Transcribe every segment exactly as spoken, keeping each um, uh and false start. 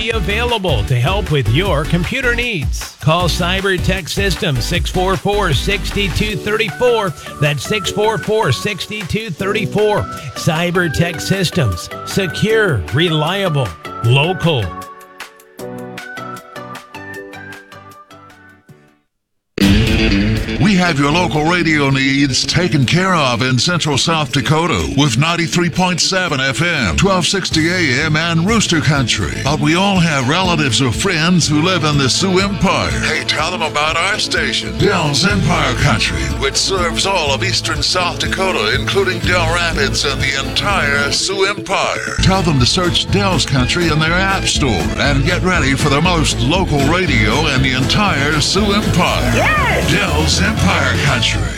be available to help with your computer needs. Call Cyber Tech Systems six four four, six two three four. That's six four four, six two three four. Cyber Tech Systems. Secure, reliable, local. We have your local radio needs taken care of in Central South Dakota with ninety-three point seven F M, twelve sixty A M, and Rooster Country. But we all have relatives or friends who live in the Sioux Empire. Hey, tell them about our station, Dell's Empire Country, which serves all of eastern South Dakota, including Dell Rapids and the entire Sioux Empire. Tell them to search Dell's Country in their app store and get ready for the most local radio in the entire Sioux Empire. Yes! Dell's Empire Country.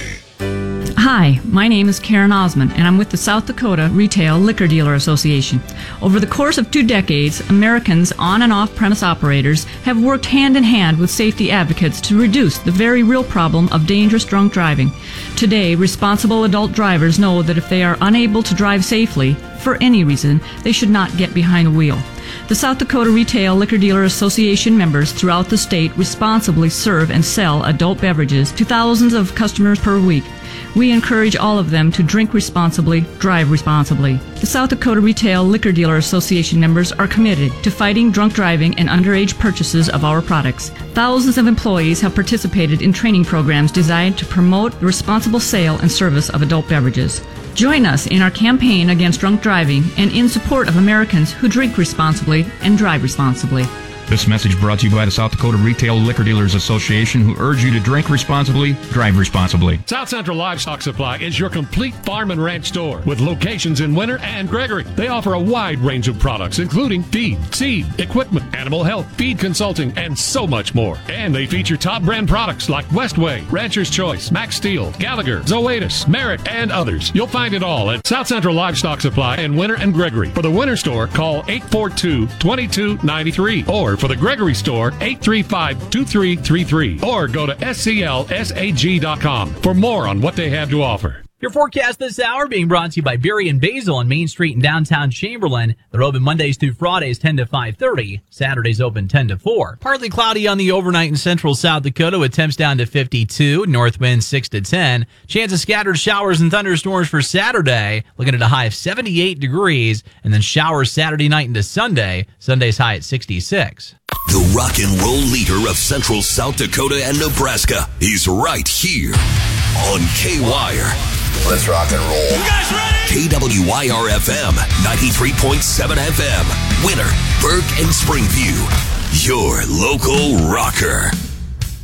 Hi, my name is Karen Osmond, and I'm with the South Dakota Retail Liquor Dealer Association. Over the course of two decades, Americans on and off-premise operators have worked hand-in-hand with safety advocates to reduce the very real problem of dangerous drunk driving. Today, responsible adult drivers know that if they are unable to drive safely, for any reason, they should not get behind the wheel. The South Dakota Retail Liquor Dealer Association members throughout the state responsibly serve and sell adult beverages to thousands of customers per week. We encourage all of them to drink responsibly, drive responsibly. The South Dakota Retail Liquor Dealer Association members are committed to fighting drunk driving and underage purchases of our products. Thousands of employees have participated in training programs designed to promote the responsible sale and service of adult beverages. Join us in our campaign against drunk driving and in support of Americans who drink responsibly and drive responsibly. This message brought to you by the South Dakota Retail Liquor Dealers Association, who urge you to drink responsibly, drive responsibly. South Central Livestock Supply is your complete farm and ranch store with locations in Winter and Gregory. They offer a wide range of products, including feed, seed, equipment, animal health, feed consulting, and so much more. And they feature top brand products like Westway, Rancher's Choice, Max Steel, Gallagher, Zoetis, Merrick, and others. You'll find it all at South Central Livestock Supply in Winter and Gregory. For the Winter store, call eight four two, two two nine three, or for the Gregory store, eight three five, two three three three, or go to S C L sag dot com for more on what they have to offer. Your forecast this hour being brought to you by Berry and Basil on Main Street in downtown Chamberlain. They're open Mondays through Fridays ten to five thirty. Saturdays open ten to four. Partly cloudy on the overnight in central South Dakota with temps down to fifty-two. North wind six to ten. Chance of scattered showers and thunderstorms for Saturday. Looking at a high of seventy-eight degrees. And then showers Saturday night into Sunday. Sunday's high at sixty-six. The rock and roll leader of central South Dakota and Nebraska is right here on K-Wire. Let's rock and roll. You guys ready? K W Y R F M, ninety-three point seven F M. Winter, Burke, and Springview. Your local rocker.